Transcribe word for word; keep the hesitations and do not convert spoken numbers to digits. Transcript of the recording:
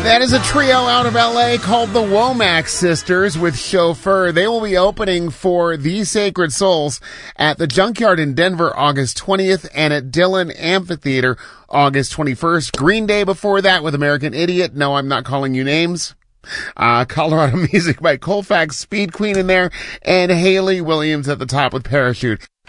That is a trio out of L A called the Womack Sisters with Chauffeur. They will be opening for The Sacred Souls at the Junkyard in Denver August twentieth and at Dillon Amphitheater August twenty-first. Green Day before that with American Idiot. No, I'm not calling you names. Uh, Colorado Music by Colfax, Speed Queen in there, and Hayley Williams at the top with Parachute.